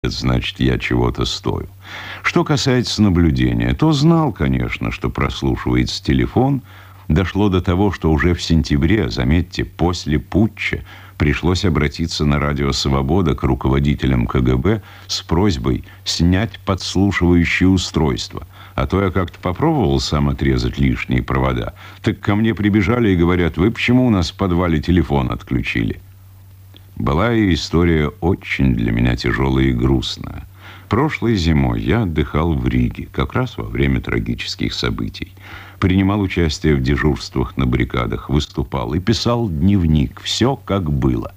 значит, я чего-то стою. Что касается наблюдения, то знал, конечно, что прослушивается телефон. Дошло до того, что уже в сентябре, заметьте, после путча, пришлось обратиться на радио «Свобода» к руководителям КГБ с просьбой снять подслушивающее устройство. А то я как-то попробовал сам отрезать лишние провода. Так ко мне прибежали и говорят: вы почему у нас в подвале телефон отключили? Была и история очень для меня тяжелая и грустная. Прошлой зимой я отдыхал в Риге, как раз во время трагических событий. Принимал участие в дежурствах на баррикадах, выступал и писал дневник. Все как было.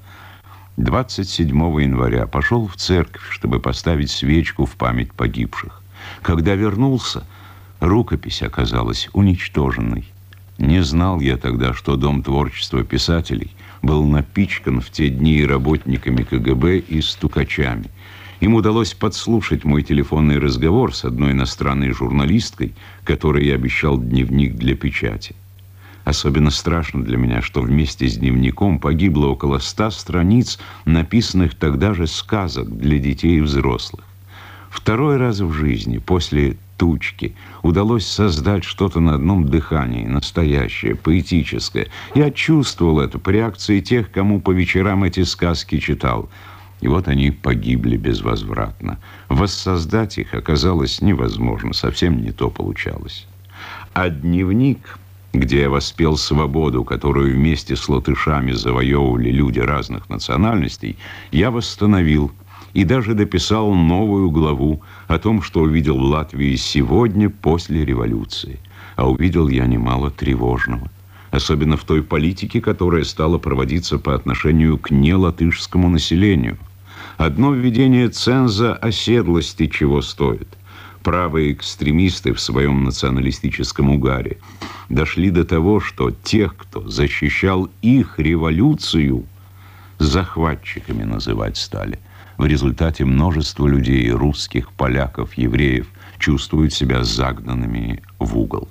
27 января пошел в церковь, чтобы поставить свечку в память погибших. Когда вернулся, рукопись оказалась уничтоженной. Не знал я тогда, что Дом творчества писателей был напичкан в те дни и работниками КГБ, и стукачами. Им удалось подслушать мой телефонный разговор с одной иностранной журналисткой, которой я обещал дневник для печати. Особенно страшно для меня, что вместе с дневником погибло около 100 страниц, написанных тогда же сказок для детей и взрослых. Второй раз в жизни, после «Тучки», удалось создать что-то на одном дыхании, настоящее, поэтическое. Я чувствовал это по реакции тех, кому по вечерам эти сказки читал. И вот они погибли безвозвратно. Воссоздать их оказалось невозможно, совсем не то получалось. А дневник, где я воспел свободу, которую вместе с латышами завоевывали люди разных национальностей, я восстановил и даже дописал новую главу о том, что увидел в Латвии сегодня после революции. А увидел я немало тревожного. Особенно в той политике, которая стала проводиться по отношению к нелатышскому населению. Одно введение ценза оседлости чего стоит. Правые экстремисты в своем националистическом угаре дошли до того, что тех, кто защищал их революцию, захватчиками называть стали. В результате множество людей, русских, поляков, евреев, чувствуют себя загнанными в угол.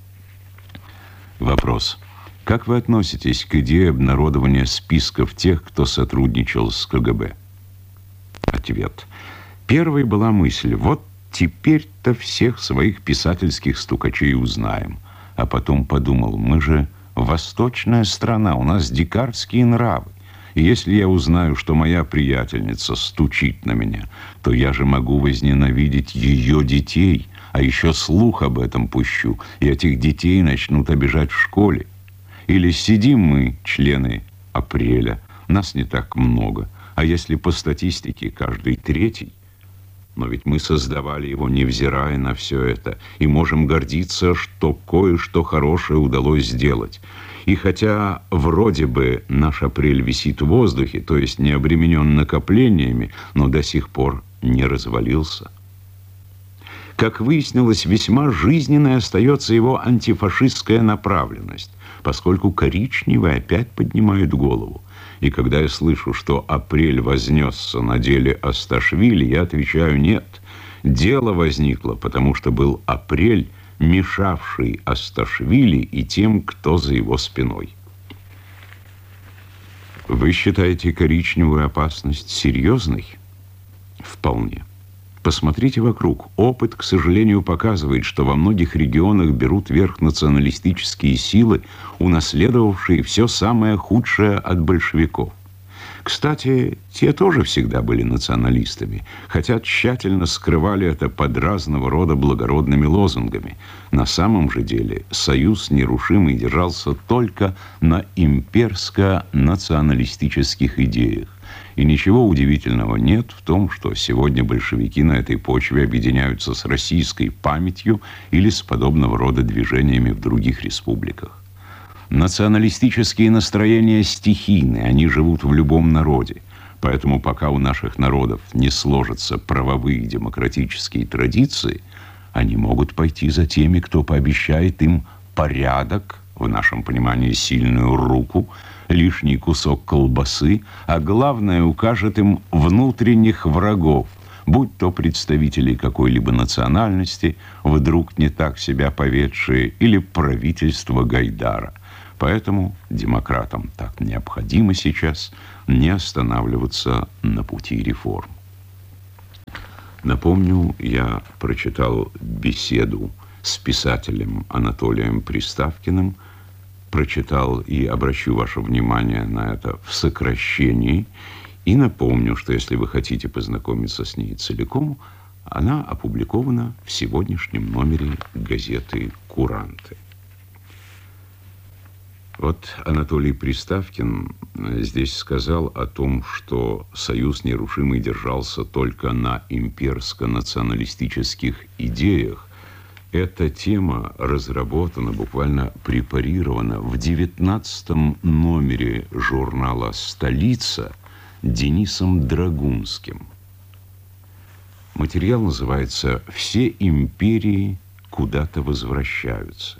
Вопрос. Как вы относитесь к идее обнародования списков тех, кто сотрудничал с КГБ? Ответ. Первой была мысль: вот теперь-то всех своих писательских стукачей узнаем. А потом подумал: мы же восточная страна, у нас дикарские нравы. И если я узнаю, что моя приятельница стучит на меня, то я же могу возненавидеть ее детей, а еще слух об этом пущу, и этих детей начнут обижать в школе. Или сидим мы, члены «Апреля», нас не так много, а если по статистике каждый третий, но ведь мы создавали его, невзирая на все это, и можем гордиться, что кое-что хорошее удалось сделать. И хотя вроде бы наш апрель висит в воздухе, то есть не обременен накоплениями, но до сих пор не развалился. Как выяснилось, весьма жизненной остается его антифашистская направленность, поскольку коричневые опять поднимают голову. И когда я слышу, что апрель вознесся на деле Асташвили, я отвечаю: нет, дело возникло, потому что был апрель, мешавший Асташвили и тем, кто за его спиной. Вы считаете коричневую опасность серьезной? Вполне. Посмотрите вокруг. Опыт, к сожалению, показывает, что во многих регионах берут верх националистические силы, унаследовавшие все самое худшее от большевиков. Кстати, те тоже всегда были националистами, хотя тщательно скрывали это под разного рода благородными лозунгами. На самом же деле союз нерушимый держался только на имперско-националистических идеях. И ничего удивительного нет в том, что сегодня большевики на этой почве объединяются с российской памятью или с подобного рода движениями в других республиках. Националистические настроения стихийны, они живут в любом народе. Поэтому пока у наших народов не сложатся правовые демократические традиции, они могут пойти за теми, кто пообещает им порядок, в нашем понимании сильную руку, лишний кусок колбасы, а главное, укажет им внутренних врагов, будь то представители какой-либо национальности, вдруг не так себя поведшие, или правительство Гайдара. Поэтому демократам так необходимо сейчас не останавливаться на пути реформ. Напомню, я прочитал беседу с писателем Анатолием Приставкиным, прочитал и обращу ваше внимание на это в сокращении, и напомню, что если вы хотите познакомиться с ней целиком, она опубликована в сегодняшнем номере газеты «Куранты». Вот Анатолий Приставкин здесь сказал о том, что Союз нерушимый держался только на имперско-националистических идеях. Эта тема разработана, буквально препарирована в 19 номере журнала «Столица» Денисом Драгунским. Материал называется «Все империи куда-то возвращаются».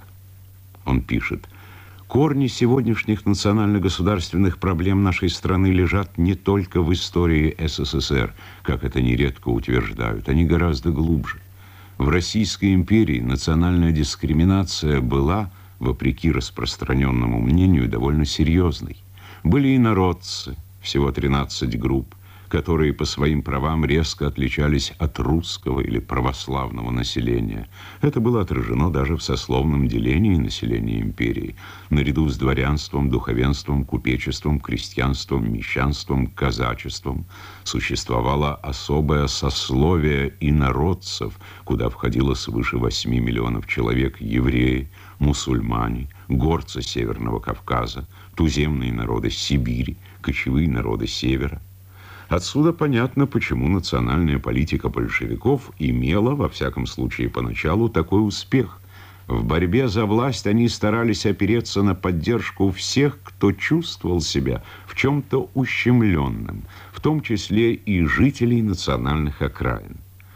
Он пишет: корни сегодняшних национально-государственных проблем нашей страны лежат не только в истории СССР, как это нередко утверждают, они гораздо глубже. В Российской империи национальная дискриминация была, вопреки распространенному мнению, довольно серьезной. Были инородцы, всего 13 групп, которые по своим правам резко отличались от русского или православного населения. Это было отражено даже в сословном делении населения империи. Наряду с дворянством, духовенством, купечеством, крестьянством, мещанством, казачеством существовало особое сословие инородцев, куда входило свыше 8 миллионов человек: евреи, мусульмане, горцы Северного Кавказа, туземные народы Сибири, кочевые народы Севера. Отсюда понятно, почему национальная политика большевиков имела, во всяком случае поначалу, такой успех. В борьбе за власть они старались опереться на поддержку всех, кто чувствовал себя в чем-то ущемленным, в том числе и жителей национальных окраин.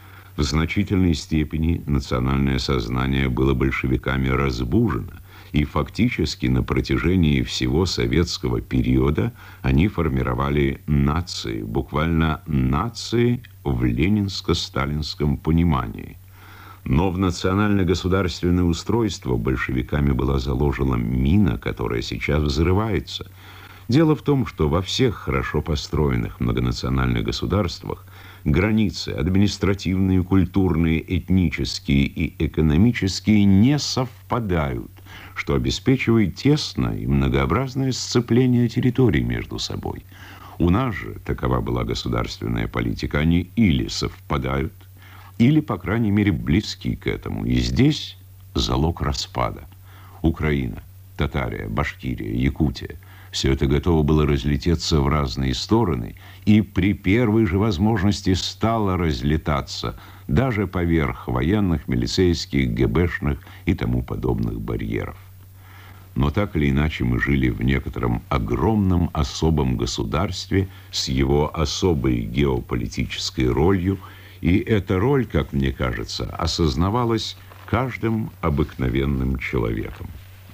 В значительной степени национальное сознание было большевиками разбужено, и фактически на протяжении всего советского периода они формировали нации, буквально нации в ленинско-сталинском понимании. Но в национально-государственное устройство большевиками была заложена мина, которая сейчас взрывается. Дело в том, что во всех хорошо построенных многонациональных государствах границы административные, культурные, этнические и экономические не совпадают, что обеспечивает тесное и многообразное сцепление территорий между собой. У нас же такова была государственная политика. Они или совпадают, или, по крайней мере, близки к этому. И здесь залог распада. Украина, Татария, Башкирия, Якутия – все это готово было разлететься в разные стороны, и при первой же возможности стало разлетаться даже поверх военных, милицейских, ГБшных и тому подобных барьеров. Но так или иначе мы жили в некотором огромном особом государстве с его особой геополитической ролью, и эта роль, как мне кажется, осознавалась каждым обыкновенным человеком.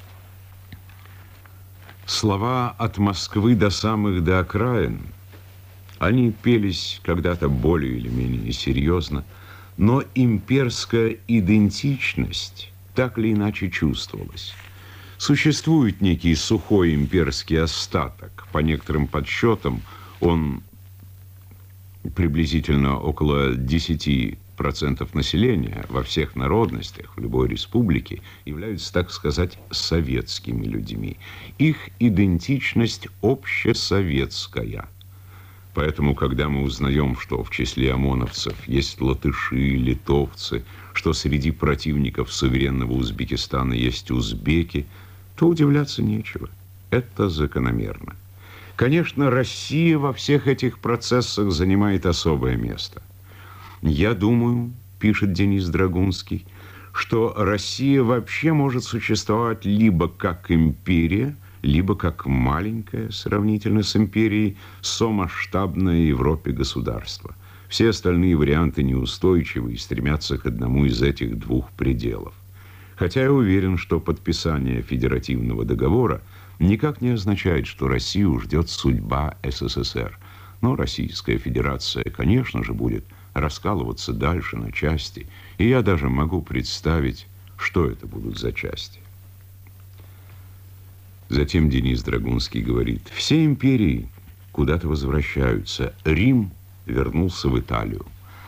Слова «от Москвы до окраин», они пелись когда-то более или менее серьезно, но имперская идентичность так или иначе чувствовалась. Существует некий сухой имперский остаток. По некоторым подсчетам он приблизительно около 10% населения во всех народностях, в любой республике, являются, так сказать, советскими людьми. Их идентичность общесоветская. Поэтому, когда мы узнаем, что в числе ОМОНовцев есть латыши, литовцы, что среди противников суверенного Узбекистана есть узбеки, то удивляться нечего. Это закономерно. Конечно, Россия во всех этих процессах занимает особое место. Я думаю, пишет Денис Драгунский, что Россия вообще может существовать либо как империя, либо как маленькое, сравнительно с империей, сомасштабное Европе государство. Все остальные варианты неустойчивы и стремятся к одному из этих двух пределов. Хотя я уверен, что подписание федеративного договора никак не означает, что Россию ждет судьба СССР. Но Российская Федерация, конечно же, будет раскалываться дальше на части, и я даже могу представить, что это будут за части. Затем Денис Драгунский говорит: все империи куда-то возвращаются. Рим вернулся в Италию.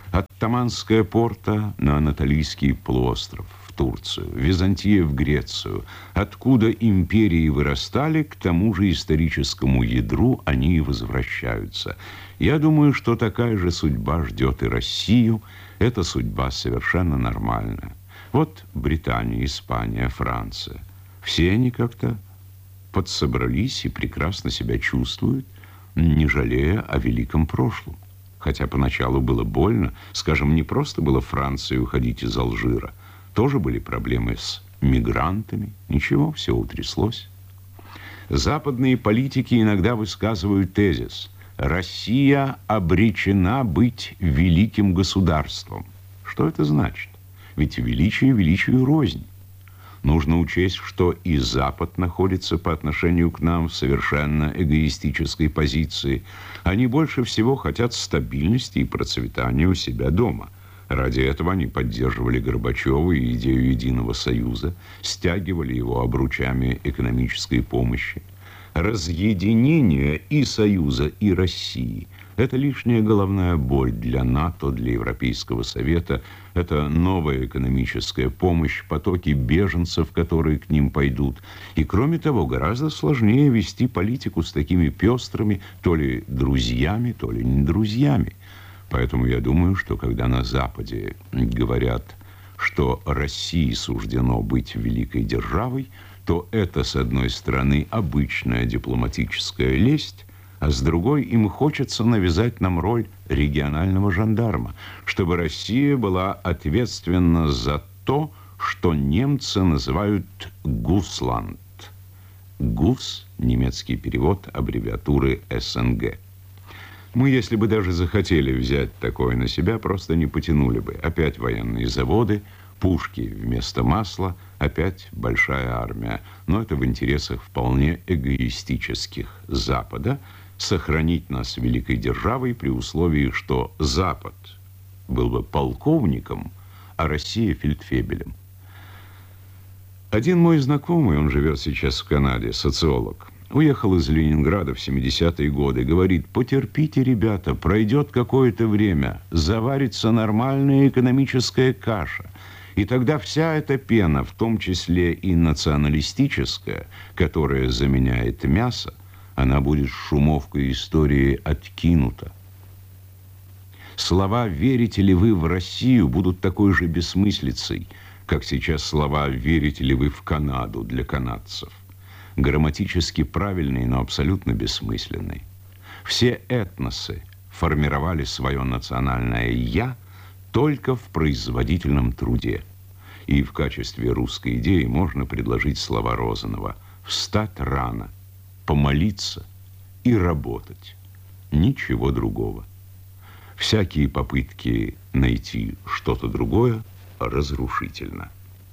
От Таманская порта на Анатолийский полуостров, в Турцию, Византия в Грецию, откуда империи вырастали, к тому же историческому ядру они и возвращаются. Я думаю, что такая же судьба ждет и Россию. Эта судьба совершенно нормальная. Вот Британия, Испания, Франция. Все они как-то подсобрались и прекрасно себя чувствуют, не жалея о великом прошлом. Хотя поначалу было больно. Скажем, не просто было Франции уходить из Алжира. Тоже были проблемы с мигрантами. Ничего, все утряслось. Западные политики иногда высказывают тезис: Россия обречена быть великим государством. Что это значит? Ведь величие величию рознь. Нужно учесть, что и Запад находится по отношению к нам в совершенно эгоистической позиции. Они больше всего хотят стабильности и процветания у себя дома. Ради этого они поддерживали Горбачева и идею Единого Союза, стягивали его обручами экономической помощи. Разъединение и Союза, и России – это лишняя головная боль для НАТО, для Европейского Совета. Это новая экономическая помощь, потоки беженцев, которые к ним пойдут. И, кроме того, гораздо сложнее вести политику с такими пестрыми, то ли друзьями, то ли не друзьями. Поэтому я думаю, что когда на Западе говорят, что России суждено быть великой державой, то это, с одной стороны, обычная дипломатическая лесть, а с другой им хочется навязать нам роль регионального жандарма, чтобы Россия была ответственна за то, что немцы называют «Гусланд». «Гус» – немецкий перевод аббревиатуры СНГ. Мы, если бы даже захотели взять такое на себя, просто не потянули бы. Опять военные заводы, пушки вместо масла, опять большая армия. Но это в интересах вполне эгоистических Запада – сохранить нас великой державой при условии, что Запад был бы полковником, а Россия фельдфебелем. Один мой знакомый, он живет сейчас в Канаде, социолог, уехал из Ленинграда в 70-е годы, говорит: потерпите, ребята, пройдет какое-то время, заварится нормальная экономическая каша, и тогда вся эта пена, в том числе и националистическая, которая заменяет мясо, она будет шумовкой истории откинута. Слова «верите ли вы в Россию» будут такой же бессмыслицей, как сейчас слова «верите ли вы в Канаду» для канадцев. Грамматически правильные, но абсолютно бессмысленные. Все этносы формировали свое национальное «я» только в производительном труде. И в качестве русской идеи можно предложить слова Розанова: «встать рано, помолиться и работать. Ничего другого». Всякие попытки найти что-то другое разрушительно.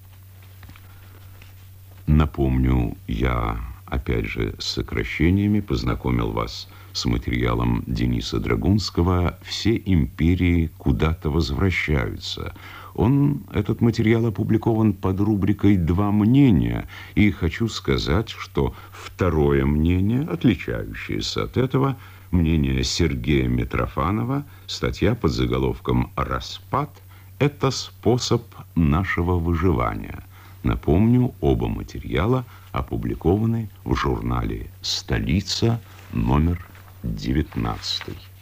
Напомню, я, опять же, с сокращениями познакомил вас с материалом Дениса Драгунского «Все империи куда-то возвращаются». Этот материал опубликован под рубрикой «Два мнения». И хочу сказать, что второе мнение, отличающееся от этого, мнение Сергея Митрофанова, статья под заголовком «Распад – это способ нашего выживания». Напомню, оба материала опубликованы в журнале «Столица», номер 19.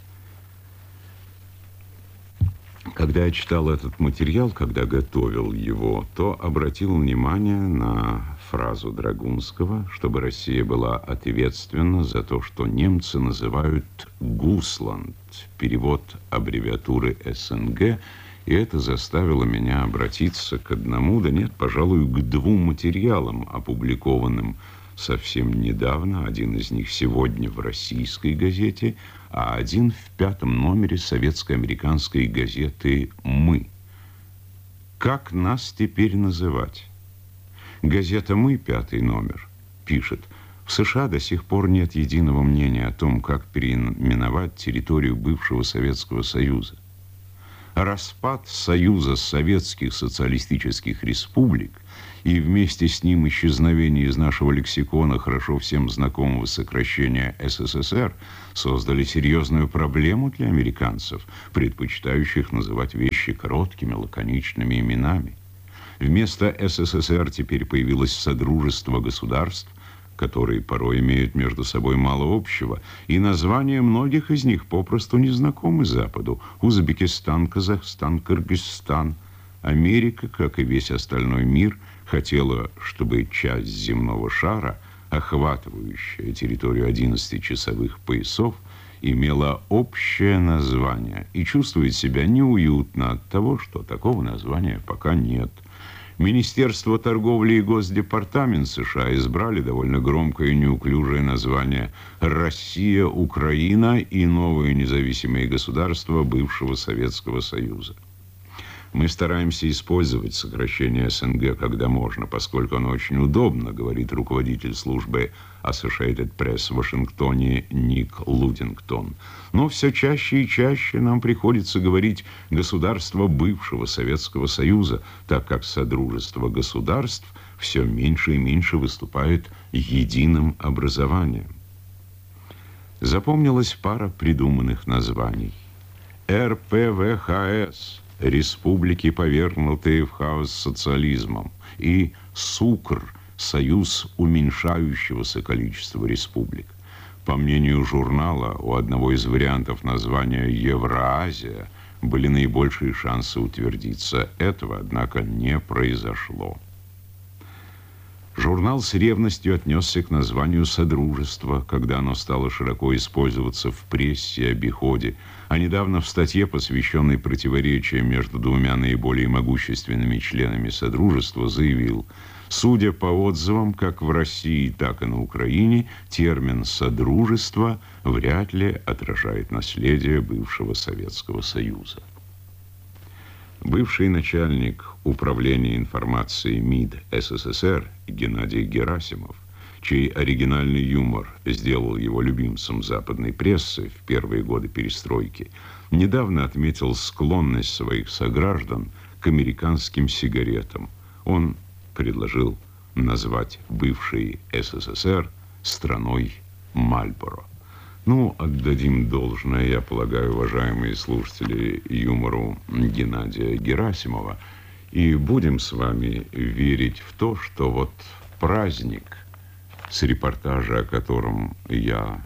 Когда я читал этот материал, когда готовил его, то обратил внимание на фразу Драгунского, чтобы Россия была ответственна за то, что немцы называют «Гусланд», перевод аббревиатуры СНГ, и это заставило меня обратиться к одному, да нет, пожалуй, к двум материалам, опубликованным совсем недавно. Один из них сегодня в российской газете, а один в 5-м номере советско-американской газеты «Мы». Как нас теперь называть? Газета «Мы», 5-й номер, пишет: в США до сих пор нет единого мнения о том, как переименовать территорию бывшего Советского Союза. Распад Союза Советских Социалистических Республик и вместе с ним исчезновение из нашего лексикона хорошо всем знакомого сокращения СССР создали серьезную проблему для американцев, предпочитающих называть вещи короткими, лаконичными именами. Вместо СССР теперь появилось Содружество государств, которые порой имеют между собой мало общего, и названия многих из них попросту не знакомы Западу. Узбекистан, Казахстан, Кыргызстан. Америка, как и весь остальной мир, хотела, чтобы часть земного шара, охватывающая территорию 11 часовых поясов, имела общее название и чувствует себя неуютно от того, что такого названия пока нет. Министерство торговли и Госдепартамент США избрали довольно громкое и неуклюжее название «Россия, Украина и новые независимые государства бывшего Советского Союза». Мы стараемся использовать сокращение СНГ, когда можно, поскольку оно очень удобно, говорит руководитель службы Associated Press в Вашингтоне Ник Лудингтон. Но все чаще и чаще нам приходится говорить «государство бывшего Советского Союза», так как Содружество государств все меньше и меньше выступает единым образованием. Запомнилась пара придуманных названий. РПВХС – республики, повергнутые в хаос социализмом, и СУКР – союз уменьшающегося количества республик. По мнению журнала, у одного из вариантов названия «Евроазия» были наибольшие шансы утвердиться. Этого, однако, не произошло. Журнал с ревностью отнесся к названию «Содружество», когда оно стало широко использоваться в прессе и обиходе, а недавно в статье, посвященной противоречиям между двумя наиболее могущественными членами Содружества, заявил: «Судя по отзывам, как в России, так и на Украине, термин «содружество» вряд ли отражает наследие бывшего Советского Союза». Бывший начальник управления информацией МИД СССР Геннадий Герасимов, чей оригинальный юмор сделал его любимцем западной прессы в первые годы перестройки, недавно отметил склонность своих сограждан к американским сигаретам. Он предложил назвать бывший СССР страной Мальборо. Ну, отдадим должное, я полагаю, уважаемые слушатели, юмору Геннадия Герасимова, и будем с вами верить в то, что вот праздник, с репортажа, которым я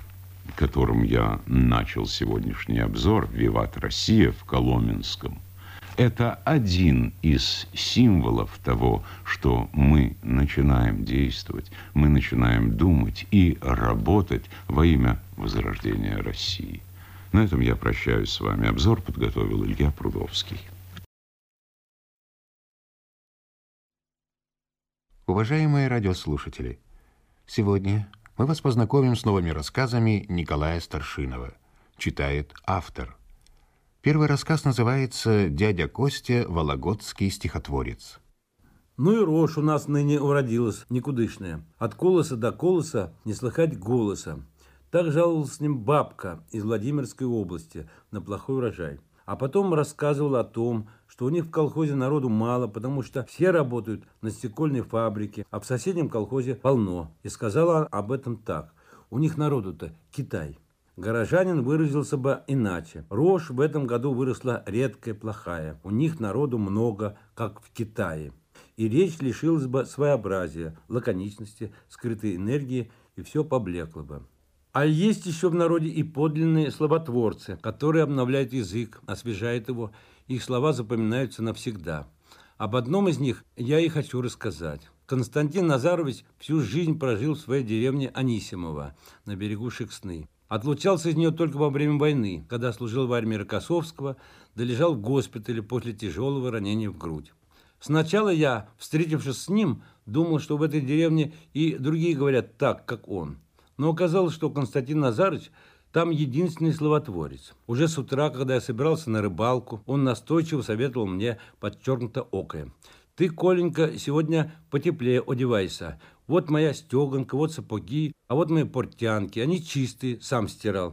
начал сегодняшний обзор, «Виват Россия» в Коломенском, это один из символов того, что мы начинаем действовать, мы начинаем думать и работать во имя возрождения России. На этом я прощаюсь с вами. Обзор подготовил Илья Прудовский. Уважаемые радиослушатели, сегодня мы вас познакомим с новыми рассказами Николая Старшинова. Читает автор. Первый рассказ называется «Дядя Костя, вологодский стихотворец». Ну и рожь у нас ныне уродилась, никудышная. От колоса до колоса не слыхать голоса. Так жаловалась с ним бабка из Владимирской области на плохой урожай. А потом рассказывала о том, что у них в колхозе народу мало, потому что все работают на стекольной фабрике, а в соседнем колхозе полно. И сказала об этом так: у них народу-то Китай. Горожанин выразился бы иначе. Рожь в этом году выросла редкая, плохая. У них народу много, как в Китае. И речь лишилась бы своеобразия, лаконичности, скрытой энергии, и все поблекло бы. А есть еще в народе и подлинные словотворцы, которые обновляют язык, освежают его, их слова запоминаются навсегда. Об одном из них я и хочу рассказать. Константин Назарович всю жизнь прожил в своей деревне Анисимово на берегу Шексны. Отлучался из нее только во время войны, когда служил в армии Рокоссовского, да лежал в госпитале после тяжелого ранения в грудь. Сначала я, встретившись с ним, думал, что в этой деревне и другие говорят так, как он. Но оказалось, что Константин Назарович там единственный словотворец. Уже с утра, когда я собирался на рыбалку, он настойчиво советовал мне подчеркнуто окое: «Ты, Коленька, сегодня потеплее одевайся. Вот моя стеганка, вот сапоги, а вот мои портянки. Они чистые, сам стирал».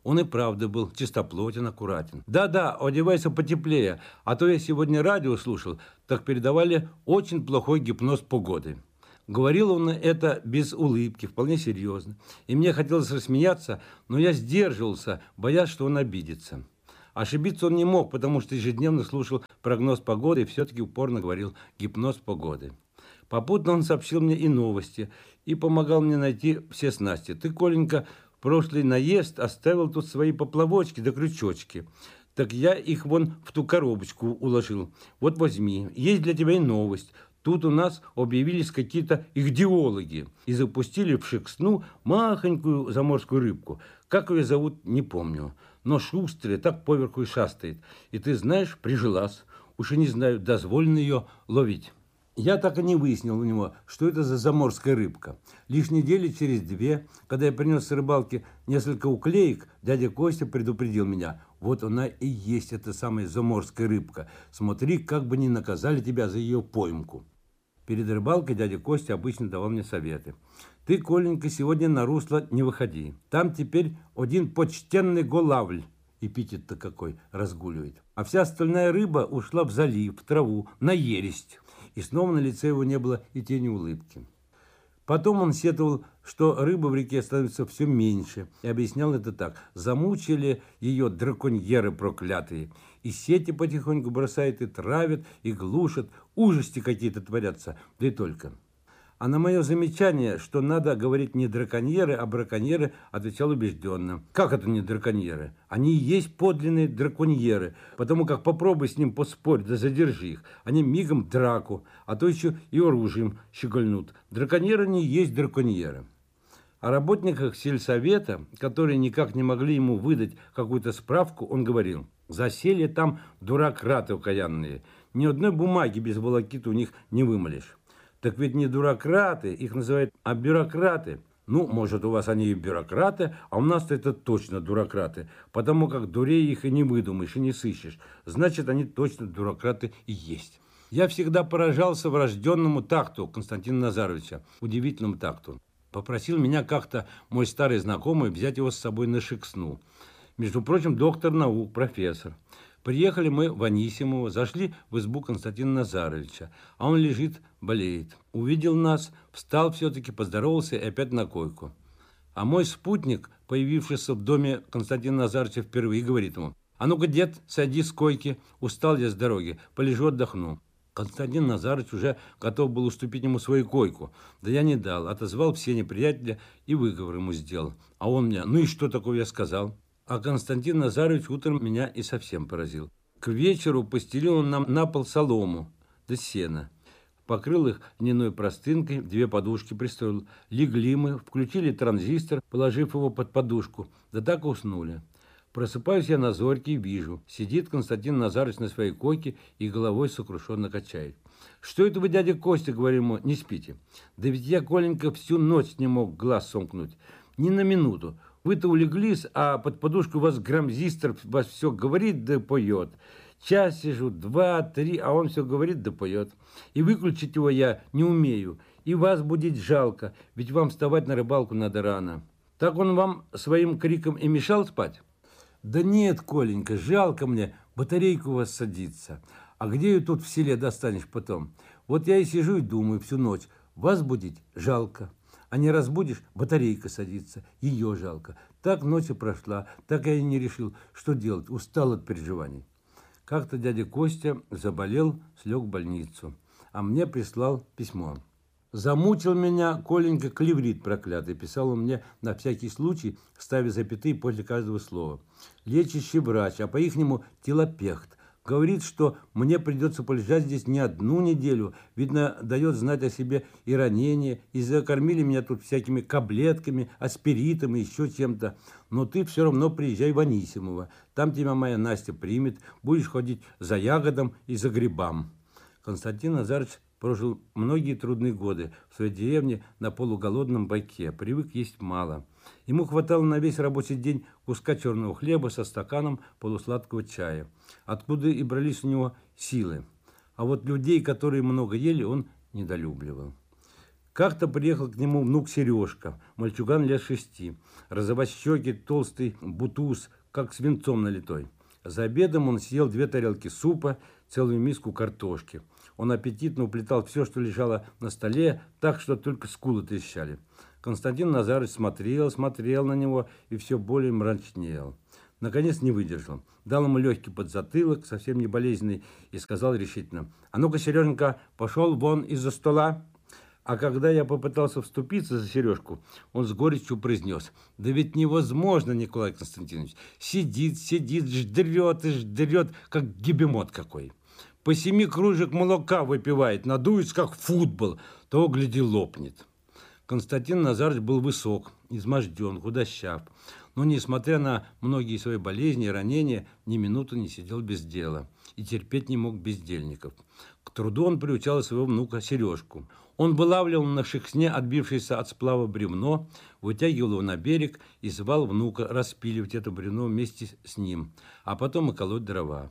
Он и правда был чистоплотен, аккуратен. Да-да, одевайся потеплее, а то я сегодня радио слушал, так передавали очень плохой гипноз погоды. Говорил он это без улыбки, вполне серьезно. И мне хотелось рассмеяться, но я сдерживался, боясь, что он обидится. Ошибиться он не мог, потому что ежедневно слушал прогноз погоды и все-таки упорно говорил «гипноз погоды». Попутно он сообщил мне и новости, и помогал мне найти все снасти. Ты, Коленька, в прошлый наезд оставил тут свои поплавочки да крючочки. Так я их вон в ту коробочку уложил. Вот возьми, есть для тебя и новость. Тут у нас объявились какие-то ихтиологи и запустили в Шексну махонькую заморскую рыбку. Как ее зовут, не помню. Но шустрая, так поверху и шастает. И ты знаешь, прижилась. Уж и не знаю, дозволено ее ловить. Я так и не выяснил у него, что это за заморская рыбка. Лишь недели через 2, когда я принес с рыбалки несколько уклеек, дядя Костя предупредил меня. Вот она и есть эта самая заморская рыбка. Смотри, как бы не наказали тебя за ее поймку. Перед рыбалкой дядя Костя обычно давал мне советы. Ты, Коленька, сегодня на русло не выходи. Там теперь один почтенный голавль, эпитет-то какой, разгуливает. А вся остальная рыба ушла в залив, в траву, на ересть. И снова на лице его не было и тени улыбки. Потом он сетовал, что рыба в реке становится все меньше, и объяснял это так. Замучили ее драконьеры проклятые, и сети потихоньку бросают, и травят, и глушат, ужасти какие-то творятся, да и только. А на мое замечание, что надо говорить не драконьеры, а браконьеры, отвечал убежденно. Как это не драконьеры? Они и есть подлинные драконьеры, потому как попробуй с ним поспорь, да задержи их. Они мигом драку, а то еще и оружием щегольнут. Драконьеры не есть драконьеры. О работниках сельсовета, которые никак не могли ему выдать какую-то справку, он говорил. Засели там дуракраты окаянные. Ни одной бумаги без волокиты у них не вымолишь. Так ведь не дуракраты, их называют, а бюрократы. Ну, может, у вас они и бюрократы, а у нас-то это точно дуракраты, потому как дурей их и не выдумаешь, и не сыщешь. Значит, они точно дуракраты и есть. Я всегда поражался врожденному такту Константина Назаровича, удивительному такту. Попросил меня как-то мой старый знакомый взять его с собой на Шексну. Между прочим, доктор наук, профессор. Приехали мы в Анисимово, зашли в избу Константина Назаровича, а он лежит, болеет. Увидел нас, встал все-таки, поздоровался и опять на койку. А мой спутник, появившийся в доме Константина Назаровича впервые, говорит ему: «А ну-ка, дед, садись с койки, устал я с дороги, полежу, отдохну». Константин Назарович уже готов был уступить ему свою койку. Да я не дал, отозвал все неприятеля и выговор ему сделал. А он мне: «Ну и что такое я сказал?» А Константин Назарович утром меня и совсем поразил. К вечеру постелил он нам на пол солому да сена. Покрыл их льняной простынкой, 2 подушки пристроил. Легли мы, включили транзистор, положив его под подушку. Да так и уснули. Просыпаюсь я на зорьке и вижу. Сидит Константин Назарович на своей койке и головой сокрушенно качает. «Что это вы, дядя Костя, — говорим ему, — не спите? Да ведь я, Коленька, всю ночь не мог глаз сомкнуть. Ни на минуту. Вы-то улеглись, а под подушку у вас грамзистр вас все говорит да поет. Час сижу, 2, 3, а он все говорит да поет. И выключить его я не умею. И вас будить жалко, ведь вам вставать на рыбалку надо рано. Так он вам своим криком и мешал спать?» «Да нет, Коленька, жалко мне, батарейка у вас садится. А где ее тут в селе достанешь потом? Вот я и сижу и думаю всю ночь, вас будить жалко. А не разбудишь, батарейка садится, ее жалко. Так ночь и прошла, так я и не решил, что делать, устал от переживаний». Как-то дядя Костя заболел, слег в больницу, а мне прислал письмо. «Замучил меня, Коленька, клеврит проклятый», писал он мне на всякий случай, ставя запятые после каждого слова. «Лечащий врач, а по-ихнему телопехт. Говорит, что мне придется полежать здесь не 1 неделю. Видно, дает знать о себе и ранение, и закормили меня тут всякими таблетками, аспиритом и еще чем-то. Но ты все равно приезжай в Анисимово. Там тебя моя Настя примет, будешь ходить за ягодом и за грибам». Константин Назарович прожил многие трудные годы в своей деревне на полуголодном байке, привык есть мало. Ему хватало на весь рабочий день куска черного хлеба со стаканом полусладкого чая, откуда и брались у него силы. А вот людей, которые много ели, он недолюбливал. Как-то приехал к нему внук Сережка, мальчуган лет 6, розовощекий, толстый бутуз, как свинцом налитой. За обедом он съел 2 тарелки супа, целую миску картошки. Он аппетитно уплетал все, что лежало на столе, так что только скулы трещали. Константин Назарович смотрел на него и все более мрачнел. Наконец не выдержал. Дал ему легкий подзатылок, совсем не болезненный, и сказал решительно: «А ну-ка, Сереженька, пошел вон из-за стола». А когда я попытался вступиться за Сережку, он с горечью произнес: «Да ведь невозможно, Николай Константинович. Сидит, ждет и ждет, как гибемот какой. По 7 кружек молока выпивает, надуется, как футбол, того, гляди, лопнет». Константин Назарович был высок, изможден, худощав, но, несмотря на многие свои болезни и ранения, ни минуты не сидел без дела и терпеть не мог бездельников. К труду он приучал своего внука Сережку. Он вылавливал на шехсне отбившееся от сплава бревно, вытягивал его на берег и звал внука распиливать это бревно вместе с ним, а потом и колоть дрова.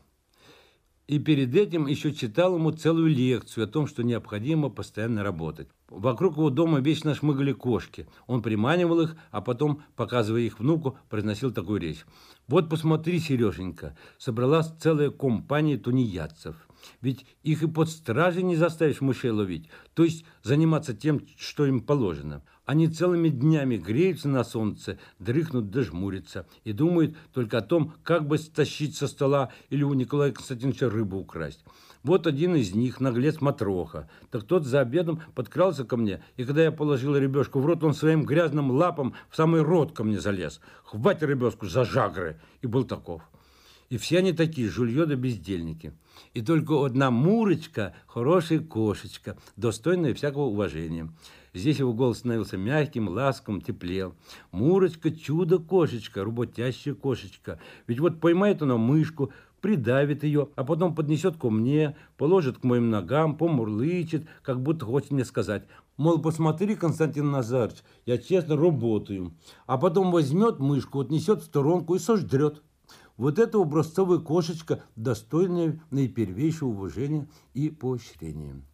И перед этим еще читал ему целую лекцию о том, что необходимо постоянно работать. Вокруг его дома вечно шмыгали кошки. Он приманивал их, а потом, показывая их внуку, произносил такую речь: «Вот посмотри, Сереженька, собралась целая компания тунеядцев. Ведь их и под стражей не заставишь мышей ловить, то есть заниматься тем, что им положено. Они целыми днями греются на солнце, дрыхнут да жмурятся и думают только о том, как бы стащить со стола или у Николая Константиновича рыбу украсть. Вот один из них, наглец Матроха. Так тот за обедом подкрался ко мне, и когда я положил ребешку в рот, он своим грязным лапом в самый рот ко мне залез. Хватит ребешку за жагры!» И был таков. И все они такие, жульё да бездельники. И только одна Мурочка, хорошая кошечка, достойная всякого уважения. Здесь его голос становился мягким, ласковым, теплел. Мурочка – чудо-кошечка, работящая кошечка. Ведь вот поймает она мышку, придавит ее, а потом поднесет ко мне, положит к моим ногам, помурлычет, как будто хочет мне сказать: мол, посмотри, Константин Назарович, я честно работаю. А потом возьмет мышку, отнесет в сторонку и сождрет. Вот это образцовая кошечка, достойная наипервейшего уважения и поощрения.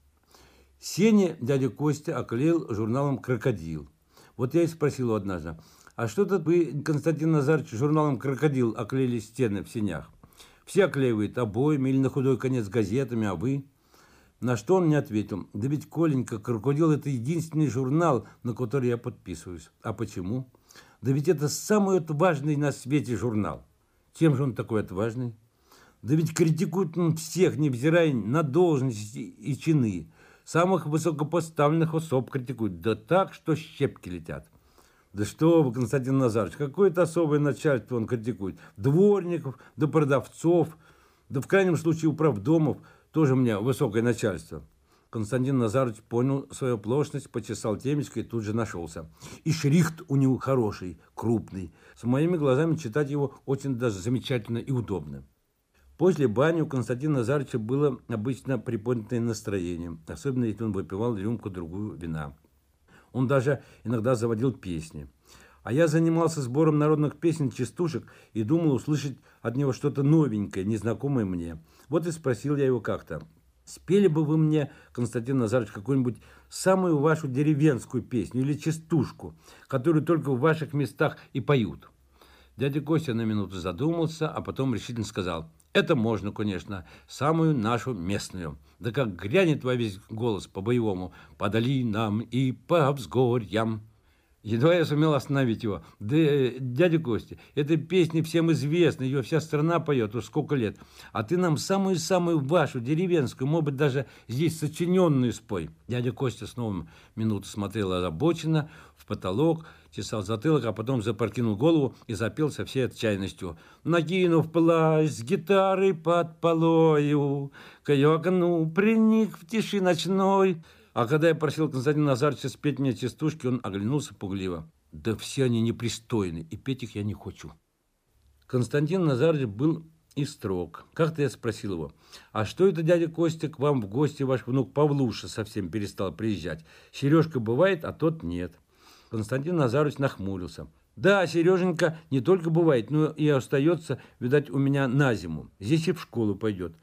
Сеня дядя Костя оклеил журналом «Крокодил». Вот я и спросил его однажды: «А что-то вы, Константин Назарович, журналом «Крокодил» оклеили стены в сенях? Все оклеивают обоями или на худой конец газетами, а вы?» На что он мне ответил: «Да ведь, Коленька, «Крокодил» – это единственный журнал, на который я подписываюсь. А почему? Да ведь это самый важный на свете журнал». Чем же он такой отважный? Да ведь критикует он всех, невзирая на должности и чины. Самых высокопоставленных особ критикует, да так, что щепки летят. Да что вы, Константин Назарович, какое-то особое начальство он критикует. Дворников, да продавцов, да в крайнем случае управдомов, тоже у меня высокое начальство. Константин Назарович понял свою оплошность, почесал темечко и тут же нашелся. И шрифт у него хороший, крупный. С моими глазами читать его очень даже замечательно и удобно. После бани у Константина Назаровича было обычно приподнятое настроение, особенно если он выпивал рюмку-другую вина. Он даже иногда заводил песни. А я занимался сбором народных песен, частушек и думал услышать от него что-то новенькое, незнакомое мне. Вот и спросил я его как-то: «Спели бы вы мне, Константин Назарович, какую-нибудь самую вашу деревенскую песню или частушку, которую только в ваших местах и поют?» Дядя Костя на минуту задумался, а потом решительно сказал: «Это можно, конечно, самую нашу местную. Да как грянет во весь голос по-боевому: по долинам и по взгорьям». Едва я сумел остановить его. «Да, дядя Костя, эта песня всем известна, ее вся страна поет уж сколько лет. А ты нам самую-самую вашу, деревенскую, может быть, даже здесь сочиненную спой». Дядя Костя снова минуту смотрел озабоченно в потолок, чесал затылок, а потом запрокинул голову и запел со всей отчаянностью: «Накинув плащ с гитарой под полою, к ее окну приник в тиши ночной». А когда я просил Константина Назаровича спеть мне частушки, он оглянулся пугливо: «Да все они непристойны, и петь их я не хочу». Константин Назарович был и строг. Как-то я спросил его: «А что это, дядя Костя, к вам в гости ваш внук Павлуша совсем перестал приезжать? Сережка бывает, а тот нет». Константин Назарович нахмурился. «Да, Сереженька не только бывает, но и остается, видать, у меня на зиму. Здесь и в школу пойдет.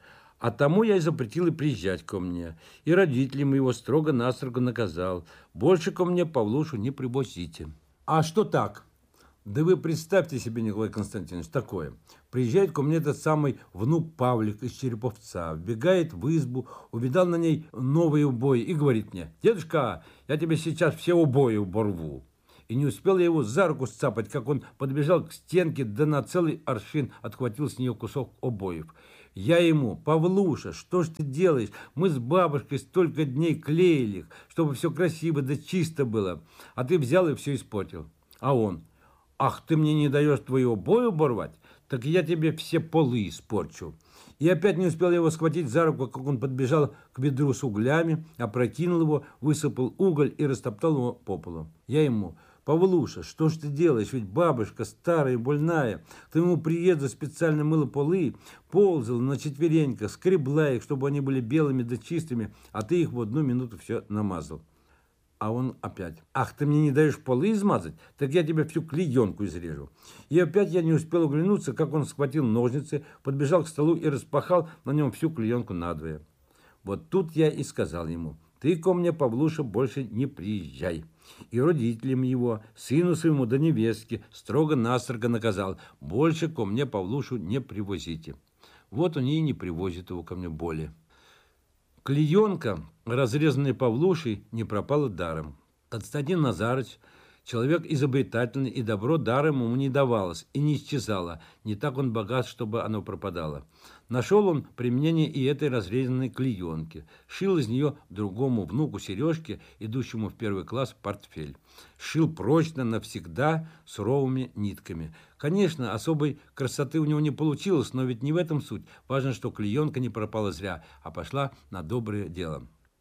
А тому я и запретил и приезжать ко мне. И родителям его строго-настрого наказал. Больше ко мне Павлушу не привозите. А что так? Да вы представьте себе, Николай Константинович, такое. Приезжает ко мне этот самый внук Павлик из Череповца, вбегает в избу, увидал на ней новые убои и говорит мне: «Дедушка, я тебе сейчас все убои оборву». И не успел я его за руку сцапать, как он подбежал к стенке, да на целый аршин отхватил с нее кусок обоев. Я ему: «Павлуша, что ж ты делаешь? Мы с бабушкой столько дней клеили их, чтобы все красиво да чисто было, а ты взял и все испортил». А он: «Ах, ты мне не даешь твою обои оборвать? Так я тебе все полы испорчу». И опять не успел я его схватить за руку, как он подбежал к ведру с углями, опрокинул его, высыпал уголь и растоптал его по полу. Я ему: «Павлуша, что ж ты делаешь? Ведь бабушка старая и больная. К твоему приезду специально мыла полы, ползала на четвереньках, скребла их, чтобы они были белыми да чистыми, а ты их в одну минуту все намазал». А он опять: «Ах, ты мне не даешь полы измазать? Так я тебе всю клеенку изрежу». И опять я не успел оглянуться, как он схватил ножницы, подбежал к столу и распахал на нем всю клеенку надвое. Вот тут я и сказал ему: «Ты ко мне, Павлуша, больше не приезжай». И родителям его, сыну своему да невестке строго-настрого наказал: «Больше ко мне Павлушу не привозите». Вот они и не привозят его ко мне более. Клеенка, разрезанная Павлушей, не пропала даром. Константин Назарыч человек изобретательный, и добро даром ему не давалось и не исчезало. Не так он богат, чтобы оно пропадало. Нашел он применение и этой разрезанной клеенки. Шил из нее другому внуку Сережке, идущему в 1 класс, портфель. Шил прочно, навсегда, суровыми нитками. Конечно, особой красоты у него не получилось, но ведь не в этом суть. Важно, что клеенка не пропала зря, а пошла на доброе дело.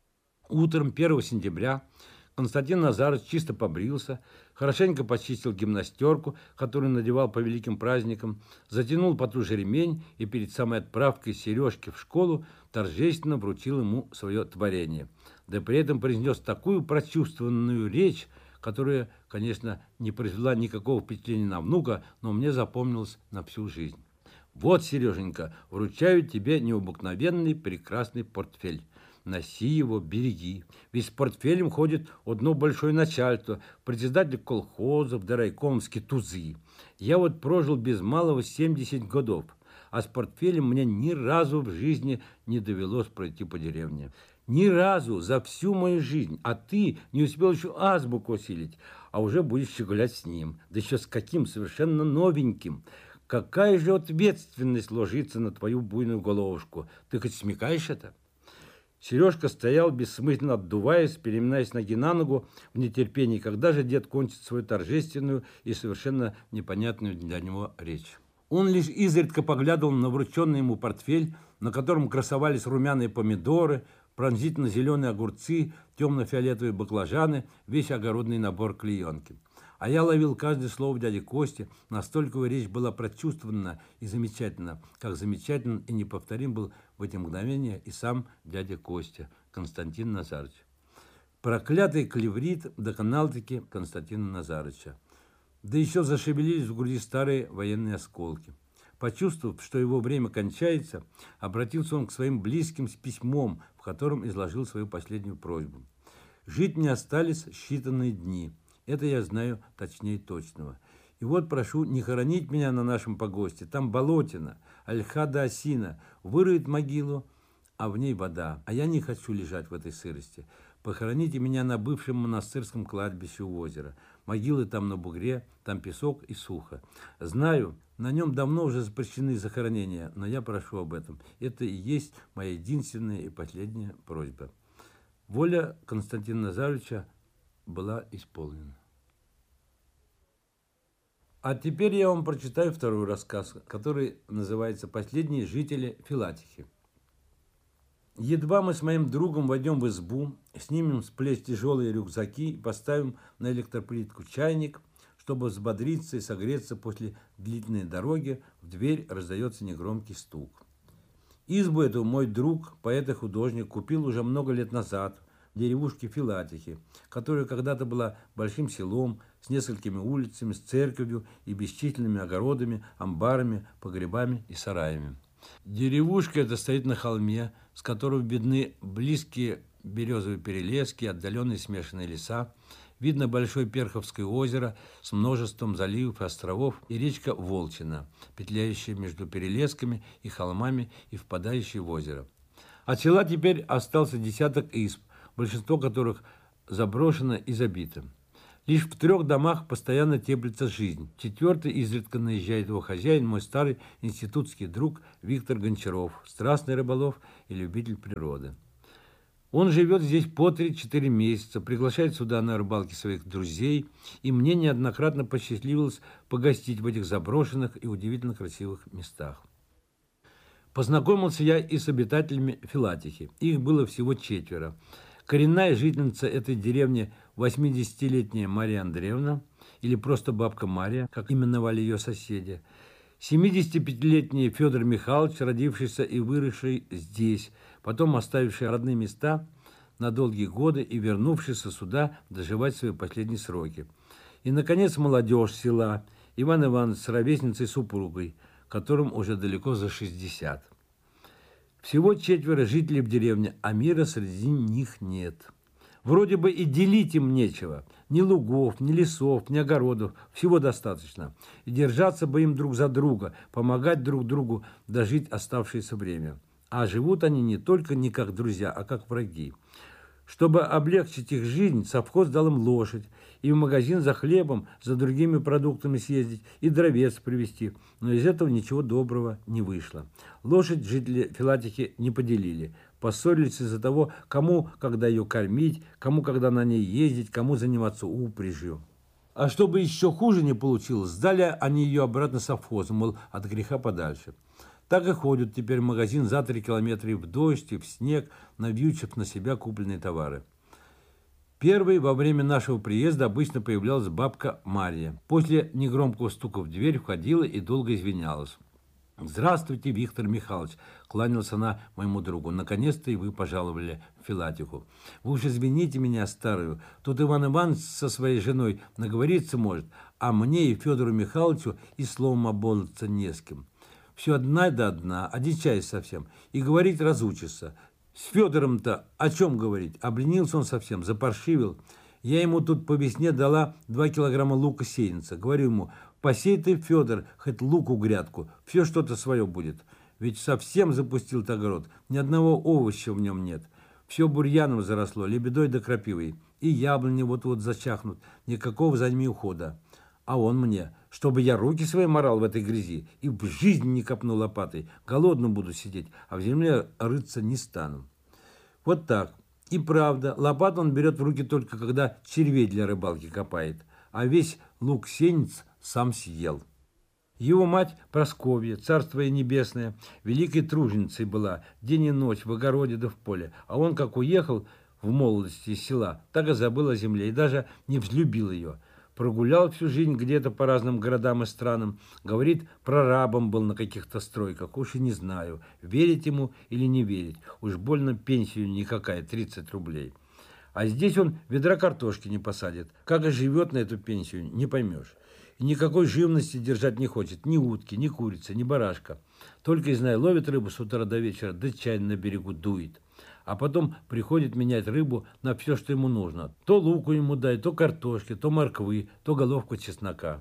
Утром 1 сентября Константин Назарыч чисто побрился, хорошенько почистил гимнастерку, которую надевал по великим праздникам, затянул потуже ремень и перед самой отправкой Сережки в школу торжественно вручил ему свое творение. Да при этом произнес такую прочувствованную речь, которая, конечно, не произвела никакого впечатления на внука, но мне запомнилась на всю жизнь. «Вот, Сереженька, вручаю тебе необыкновенный прекрасный портфель. Носи его, береги. Ведь с портфелем ходит одно большое начальство, председатель колхозов, да райкомские тузы. Я вот прожил без малого 70 годов, а с портфелем мне ни разу в жизни не довелось пройти по деревне. Ни разу за всю мою жизнь. А ты не успел еще азбуку осилить, а уже будешь щеголять с ним. Да еще с каким совершенно новеньким. Какая же ответственность ложится на твою буйную головушку? Ты хоть смекаешь это?» Сережка стоял, бессмысленно отдуваясь, переминаясь ноги на ногу в нетерпении, когда же дед кончит свою торжественную и совершенно непонятную для него речь. Он лишь изредка поглядывал на врученный ему портфель, на котором красовались румяные помидоры, пронзительно-зеленые огурцы, темно-фиолетовые баклажаны, весь огородный набор клеенки. А я ловил каждое слово дяди Кости, настолько его речь была прочувствована и замечательна, как замечателен и неповторим был в эти мгновения и сам дядя Костя, Константин Назарыч. Проклятый клеврит доконал-таки Константина Назарыча. Да еще зашевелились в груди старые военные осколки. Почувствовав, что его время кончается, обратился он к своим близким с письмом, в котором изложил свою последнюю просьбу. «Жить мне остались считанные дни. Это я знаю точнее точного. И вот прошу не хоронить меня на нашем погосте. Там болотина, ольха да осина. Выроют могилу, а в ней вода. А я не хочу лежать в этой сырости. Похороните меня на бывшем монастырском кладбище у озера. Могилы там на бугре, там песок и сухо. Знаю, на нем давно уже запрещены захоронения, но я прошу об этом. Это и есть моя единственная и последняя просьба». Воля Константина Назаровича была исполнена. А теперь я вам прочитаю второй рассказ, который называется «Последние жители Филатихи». Едва мы с моим другом войдем в избу, снимем с плеч тяжелые рюкзаки и поставим на электроплитку чайник, чтобы взбодриться и согреться после длительной дороги, в дверь раздается негромкий стук. Избу эту мой друг, поэт и художник, купил уже много лет назад в деревушке Филатихи, которая когда-то была большим селом с несколькими улицами, с церковью и бесчисленными огородами, амбарами, погребами и сараями. Деревушка эта стоит на холме, с которого видны близкие березовые перелески, отдаленные смешанные леса. Видно большое Перховское озеро с множеством заливов и островов и речка Волчина, петляющая между перелесками и холмами и впадающая в озеро. От села теперь остался десяток изб, большинство которых заброшено и забито. Лишь в 3 домах постоянно теплится жизнь. 4-й изредка наезжает его хозяин, мой старый институтский друг Виктор Гончаров, страстный рыболов и любитель природы. Он живет здесь по 3-4 месяца, приглашает сюда на рыбалки своих друзей, и мне неоднократно посчастливилось погостить в этих заброшенных и удивительно красивых местах. Познакомился я и с обитателями Филатихи. Их было всего 4. Коренная жительница этой деревни 80-летняя Мария Андреевна, или просто бабка Мария, как именовали ее соседи, 75-летний Федор Михайлович, родившийся и выросший здесь, потом оставивший родные места на долгие годы и вернувшийся сюда доживать свои последние сроки. И, наконец, молодежь села, Иван Иванович с ровесницей супругой, которым уже далеко за 60. Всего 4 жителей в деревне, а мира среди них нет. Вроде бы и делить им нечего. Ни лугов, ни лесов, ни огородов. Всего достаточно. И держаться бы им друг за друга, помогать друг другу дожить оставшееся время. А живут они не только не как друзья, а как враги. Чтобы облегчить их жизнь, совхоз дал им лошадь, и в магазин за хлебом, за другими продуктами съездить, и дровец привезти. Но из этого ничего доброго не вышло. Лошадь жители Филатихи не поделили. Поссорились из-за того, кому когда ее кормить, кому когда на ней ездить, кому заниматься упряжью. А чтобы еще хуже не получилось, сдали они ее обратно совхозу, мол, от греха подальше. Так и ходят теперь в магазин за 3 километра и в дождь, и в снег, навьючив на себя купленные товары. Первой во время нашего приезда обычно появлялась бабка Мария. После негромкого стука в дверь входила и долго извинялась. «Здравствуйте, Виктор Михайлович!» – кланялась она моему другу. «Наконец-то и вы пожаловали в Филатиху. Вы уж извините меня, старую. Тут Иван Иванович со своей женой наговориться может, а мне и Федору Михайловичу и словом обмолвиться не с кем. Все одна да одна, одичаясь совсем, и говорить разучится. С Федором-то о чем говорить? Обленился он совсем, запаршивил. Я ему тут по весне дала 2 килограмма лука сеянца. Говорю ему, посей ты, Федор, хоть луку грядку, все что-то свое будет. Ведь совсем запустил-то огород, ни одного овоща в нем нет. Все бурьяном заросло, лебедой да крапивой. И яблони вот-вот зачахнут, никакого за ними ухода. А он мне, чтобы я руки свои морал в этой грязи и в жизни не копну лопатой, голодным буду сидеть, а в земле рыться не стану. Вот так. И правда, лопату он берет в руки только когда червей для рыбалки копает, а весь лук-сеянец сам съел. Его мать Прасковья, царство ей небесное, великой труженицей была, день и ночь в огороде да в поле, а он как уехал в молодости из села, так и забыл о земле и даже не взлюбил ее. Прогулял всю жизнь где-то по разным городам и странам. Говорит, прорабом был на каких-то стройках. Уж и не знаю, верить ему или не верить. Уж больно пенсию никакая, 30 рублей. А здесь он ведра картошки не посадит. Как и живет на эту пенсию, не поймешь. И никакой живности держать не хочет. Ни утки, ни курицы, ни барашка. Только, и знаю, ловит рыбу с утра до вечера, да чай на берегу дует. А потом приходит менять рыбу на все, что ему нужно. То луку ему дай, то картошки, то морквы, то головку чеснока.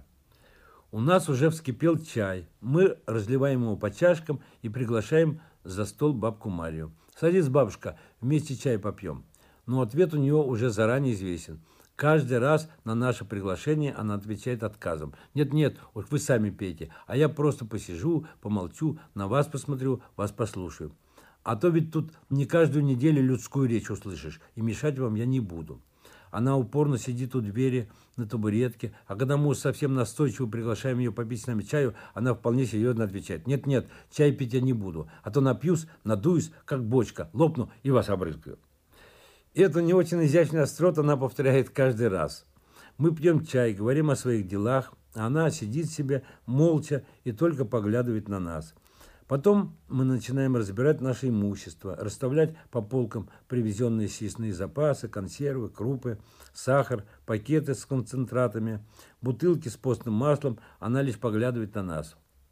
У нас уже вскипел чай. Мы разливаем его по чашкам и приглашаем за стол бабку Марию. «Садись, бабушка, вместе чай попьем». Но ответ у нее уже заранее известен. Каждый раз на наше приглашение она отвечает отказом. «Нет-нет, уж вы сами пейте, а я просто посижу, помолчу, на вас посмотрю, вас послушаю. А то ведь тут не каждую неделю людскую речь услышишь, и мешать вам я не буду». Она упорно сидит у двери на табуретке, а когда мы совсем настойчиво приглашаем ее попить с нами чаю, она вполне серьезно отвечает: «Нет-нет, чай пить я не буду, а то напьюсь, надуюсь, как бочка, лопну и вас обрызгаю». Эту не очень изящную остроту она повторяет каждый раз. Мы пьем чай, говорим о своих делах, а она сидит себе молча и только поглядывает на нас. Потом мы начинаем разбирать наше имущество, расставлять по полкам привезенные съестные запасы, консервы, крупы, сахар, пакеты с концентратами, бутылки с постным маслом. Она лишь поглядывает на нас.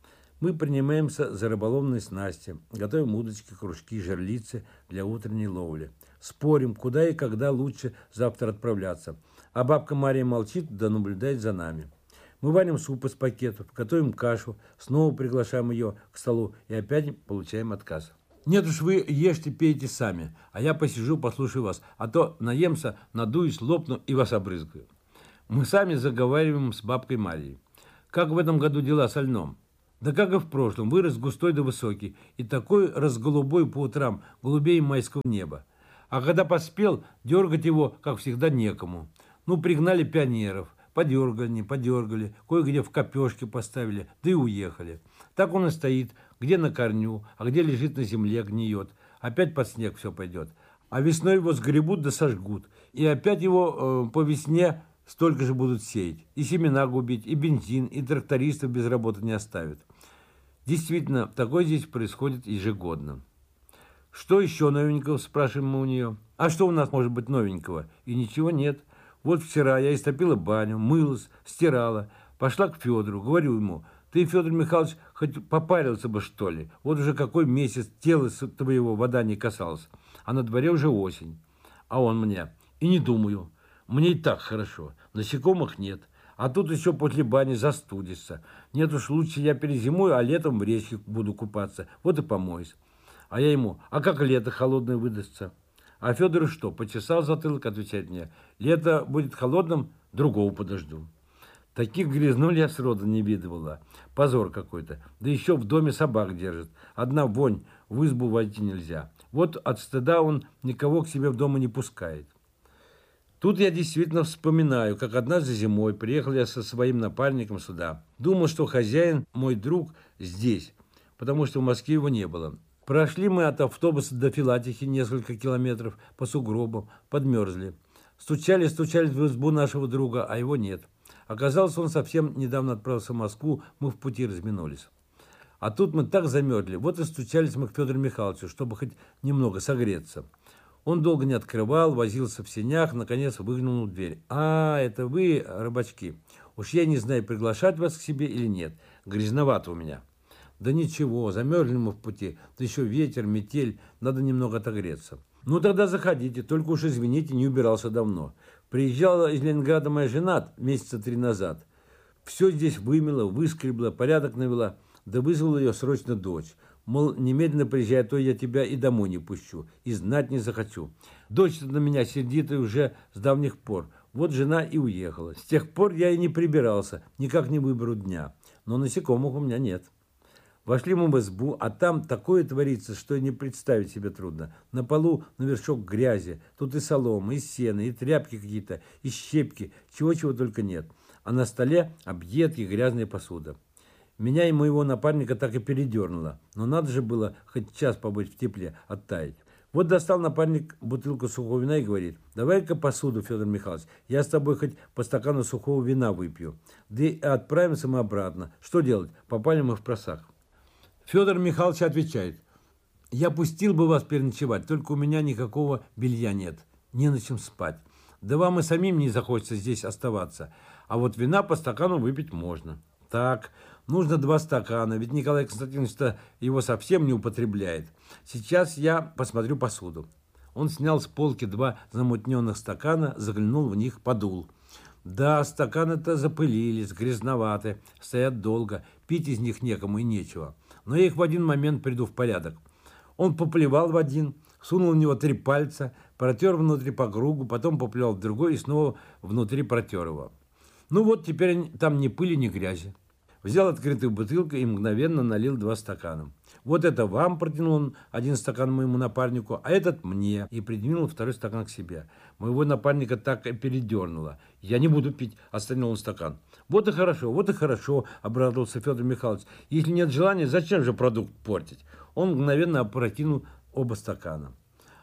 Мы принимаемся за рыболовные снасти, готовим удочки, кружки, жерлицы для утренней ловли. Спорим, куда и когда лучше завтра отправляться. А бабка Мария молчит, да наблюдает за нами. Мы варим суп из пакетов, готовим кашу, снова приглашаем ее к столу и опять получаем отказ. Нет уж, вы ешьте, пейте сами, а я посижу, послушаю вас, а то наемся, надуюсь, лопну и вас обрызгаю. Мы сами заговариваем с бабкой Марией. Как в этом году дела со льном? Да как и в прошлом, вырос густой да высокий, и такой разголубой по утрам, голубее майского неба. А когда поспел, дергать его, как всегда, некому. Ну, пригнали пионеров, подергали, кое-где в копешке поставили, да и уехали. Так он и стоит, где на корню, а где лежит на земле, гниет. Опять под снег все пойдет. А весной его сгребут да сожгут. И опять его по весне столько же будут сеять. И семена губить, и бензин, и трактористов без работы не оставят. Действительно, такое здесь происходит ежегодно. Что еще новенького, спрашиваем мы у нее. А что у нас может быть новенького? И ничего нет. Вот вчера я истопила баню, мылась, стирала. Пошла к Федору, говорю ему: ты, Федор Михайлович, хоть попарился бы, что ли? Вот уже какой месяц тела твоего вода не касалась. А на дворе уже осень. А он мне: и не думаю. Мне и так хорошо. Насекомых нет. А тут еще после бани застудишься. Нет уж, лучше я перезимую, а летом в речке буду купаться. Вот и помоюсь. А я ему: а как лето холодное выдастся? А Федор что, почесал затылок, отвечает мне: лето будет холодным, другого подожду. Таких грязнуль я сроду не видывала. Позор какой-то. Да еще в доме собак держит. Одна вонь, в избу войти нельзя. Вот от стыда он никого к себе в дом не пускает. Тут я действительно вспоминаю, как однажды зимой приехал я со своим напарником сюда. Думал, что хозяин, мой друг, здесь, потому что в Москве его не было. Прошли мы от автобуса до Филатихи несколько километров по сугробам, подмерзли. Стучали в избу нашего друга, а его нет. Оказалось, он совсем недавно отправился в Москву, мы в пути разминулись. А тут мы так замерзли, вот и стучались мы к Федору Михайловичу, чтобы хоть немного согреться. Он долго не открывал, возился в сенях, наконец выглянул в дверь. «А, это вы, рыбачки. Уж я не знаю, приглашать вас к себе или нет. Грязновато у меня». «Да ничего, замерзли мы в пути. Да еще ветер, метель, надо немного отогреться». «Ну тогда заходите, только уж извините, не убирался давно. Приезжала из Ленинграда моя жена месяца 3 назад. Все здесь вымела, выскребла, порядок навела, да вызвала ее срочно дочь. Мол, немедленно приезжай, а то я тебя и домой не пущу, и знать не захочу. Дочь-то на меня сердитая уже с давних пор. Вот жена и уехала. С тех пор я и не прибирался, никак не выберу дня. Но насекомых у меня нет». Вошли мы в избу, а там такое творится, что и не представить себе трудно. На полу навершок грязи, тут и солома, и сено, и тряпки какие-то, и щепки, чего-чего только нет. А на столе объедки, грязная посуда. Меня и моего напарника так и передернуло. Но надо же было хоть час побыть в тепле, оттаять. Вот достал напарник бутылку сухого вина и говорит: давай-ка посуду, Федор Михайлович, я с тобой хоть по стакану сухого вина выпью. Да и отправимся мы обратно. Что делать? Попали мы в просак. Федор Михайлович отвечает: я пустил бы вас переночевать, только у меня никакого белья нет, не на чем спать. Да вам и самим не захочется здесь оставаться. А вот вина по стакану выпить можно. Так, нужно 2 стакана, ведь Николай Константинович-то его совсем не употребляет. Сейчас я посмотрю посуду. Он снял с полки 2 замутненных стакана, заглянул в них, подул. Да, стаканы-то запылились, грязноваты, стоят долго, пить из них некому и нечего. Но я их в один момент приду в порядок. Он поплевал в один, сунул в него 3 пальца, протер внутри по кругу, потом поплевал в другой и снова внутри протер его. Ну вот, теперь там ни пыли, ни грязи. Взял открытую бутылку и мгновенно налил 2 стакана. Вот это вам, протянул он 1 стакан моему напарнику, а этот мне, и придвинул 2 стакан к себе. Моего напарника так и передернуло. Я не буду пить, остановил он стакан. Вот и хорошо, обрадовался Федор Михайлович. Если нет желания, зачем же продукт портить? Он мгновенно опрокинул оба стакана.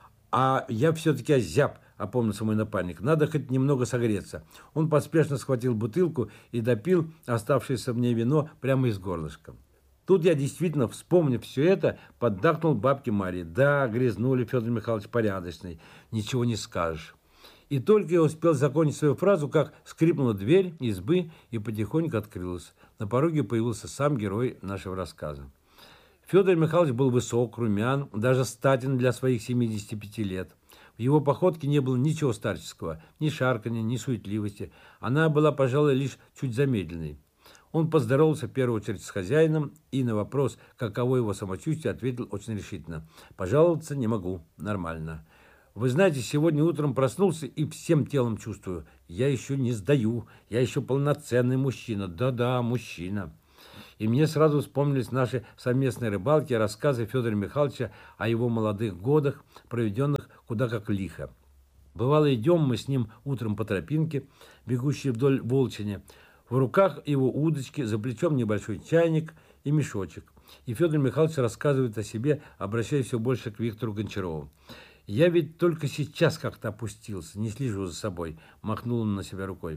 А я все-таки озяб, опомнился мой напарник. Надо хоть немного согреться. Он поспешно схватил бутылку и допил оставшееся мне вино прямо из горлышка. Тут я действительно, вспомнив все это, поддакнул бабке Марии. Да, грязнули, Федор Михайлович порядочный, ничего не скажешь. И только я успел закончить свою фразу, как скрипнула дверь избы и потихоньку открылась. На пороге появился сам герой нашего рассказа. Федор Михайлович был высок, румян, даже статен для своих 75 лет. В его походке не было ничего старческого, ни шарканья, ни суетливости. Она была, пожалуй, лишь чуть замедленной. Он поздоровался в первую очередь с хозяином и на вопрос, каково его самочувствие, ответил очень решительно: «Пожаловаться не могу, нормально. Вы знаете, сегодня утром проснулся и всем телом чувствую. Я еще не сдаю, я еще полноценный мужчина. Да-да, мужчина». И мне сразу вспомнились наши совместные рыбалки и рассказы Федора Михайловича о его молодых годах, проведенных куда как лихо. Бывало, идем мы с ним утром по тропинке, бегущей вдоль Волчиня. В руках его удочки, за плечом небольшой чайник и мешочек. И Федор Михайлович рассказывает о себе, обращаясь все больше к Виктору Гончарову. «Я ведь только сейчас как-то опустился, не слежу за собой», – махнул он на себя рукой.